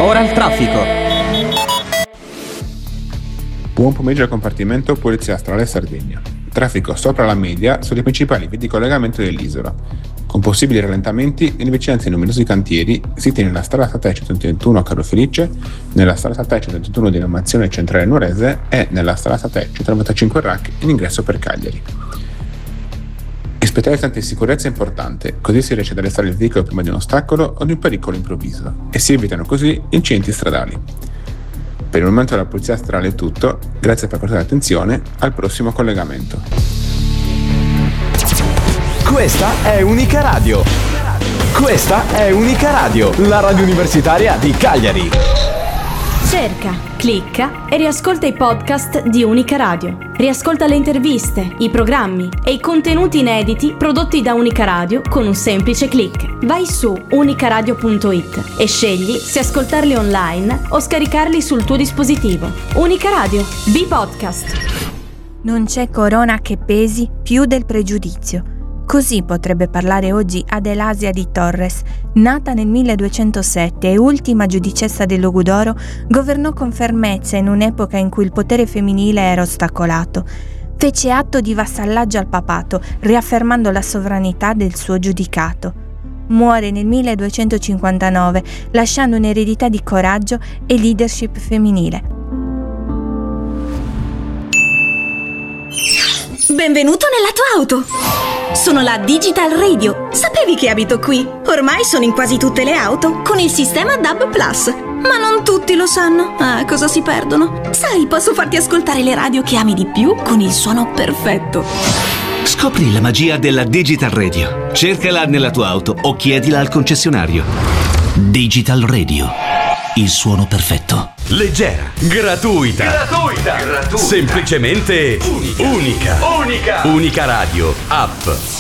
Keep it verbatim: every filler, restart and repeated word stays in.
ora il traffico. Buon pomeriggio al compartimento Polizia Stradale Sardegna. Traffico sopra la media sulle principali vie di collegamento dell'isola, con possibili rallentamenti nelle vicinanze di numerosi cantieri siti nella strada statale centotrentuno a Carlo Felice, nella strada statale centotrentuno di Diramazione Centrale Nuorese e nella strada statale centonovantacinque R A C in ingresso per Cagliari. Rispettare le distanze di sicurezza è importante, così si riesce ad arrestare il veicolo prima di un ostacolo o di un pericolo improvviso e si evitano così incidenti stradali. Per il momento dalla Polizia Stradale è tutto, grazie per prestare attenzione, al prossimo collegamento. Questa è Unica Radio. Questa è Unica Radio, la radio universitaria di Cagliari. Cerca, clicca e riascolta i podcast di Unica Radio. Riascolta le interviste, i programmi e i contenuti inediti prodotti da Unica Radio con un semplice click. Vai su unicaradio punto it e scegli se ascoltarli online o scaricarli sul tuo dispositivo. Unica Radio, B-Podcast. Non c'è corona che pesi più del pregiudizio. Così potrebbe parlare oggi Adelasia di Torres. Nata nel milleduecentosette e ultima giudicessa del Logudoro, governò con fermezza in un'epoca in cui il potere femminile era ostacolato. Fece atto di vassallaggio al papato, riaffermando la sovranità del suo giudicato. Muore nel milleduecentocinquantanove, lasciando un'eredità di coraggio e leadership femminile. Benvenuto nella tua auto! Sono la Digital Radio. Sapevi che abito qui? Ormai sono in quasi tutte le auto con il sistema D A B Plus. Ma non tutti lo sanno. Ah, cosa si perdono? Sai, posso farti ascoltare le radio che ami di più con il suono perfetto. Scopri la magia della Digital Radio. Cercala nella tua auto o chiedila al concessionario. Digital Radio. Il suono perfetto. Leggera, gratuita, gratuita, gratuita. Semplicemente unica. Unica. Unica Radio, app,